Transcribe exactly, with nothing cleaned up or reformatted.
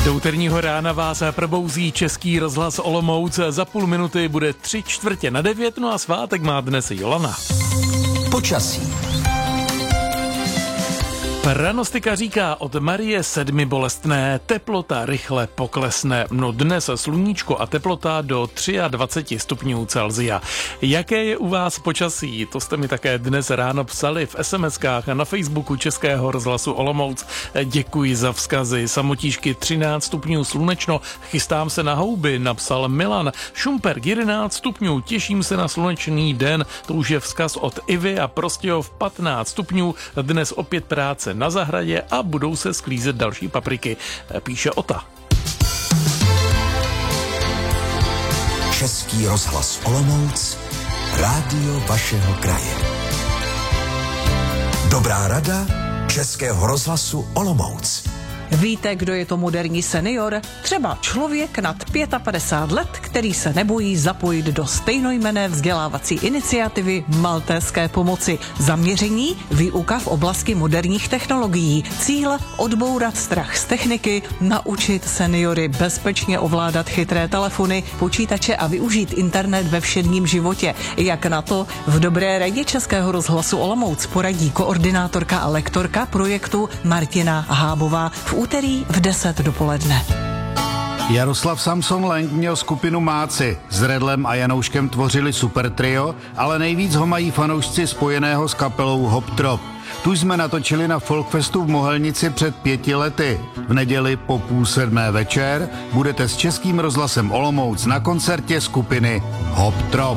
Do úterního rána vás probouzí Český rozhlas Olomouc. Za půl minuty bude tři čtvrtě na devět, no a svátek má dnes Jolana. Počasí. Pranostika říká od Marie sedmi bolestné, teplota rychle poklesne. No dnes sluníčko a teplota do dvacet tři stupňů Celsia. Jaké je u vás počasí? To jste mi také dnes ráno psali v es em eskách a na Facebooku Českého rozhlasu Olomouc. Děkuji za vzkazy. Samotíšky třináct stupňů slunečno, chystám se na houby, napsal Milan. Šumperk jedenáct stupňů, těším se na slunečný den. To už je vzkaz od Ivy a Prostějov patnáct stupňů. Dnes opět práce na zahradě a budou se sklízet další papriky, píše Ota. Český rozhlas Olomouc, rádio vašeho kraje. Dobrá rada Českého rozhlasu Olomouc. Víte, kdo je to moderní senior? Třeba člověk nad padesát pět let, který se nebojí zapojit do stejnojmenné vzdělávací iniciativy Maltéské pomoci. Zaměření výuka v oblasti moderních technologií. Cíl odbourat strach z techniky, naučit seniory bezpečně ovládat chytré telefony, počítače a využít internet ve všedním životě. Jak na to v dobré radě Českého rozhlasu Olomouc poradí koordinátorka a lektorka projektu Martina Hábová v úterý v deset dopoledne. Jaroslav Samson Lenk měl skupinu Máci. S Redlem a Janouškem tvořili super trio, ale nejvíc ho mají fanoušci spojeného s kapelou Hop Trop. Tu jsme natočili na Folkfestu v Mohelnici před pěti lety. V neděli po půl sedmé večer budete s Českým rozhlasem Olomouc na koncertě skupiny Hop Trop.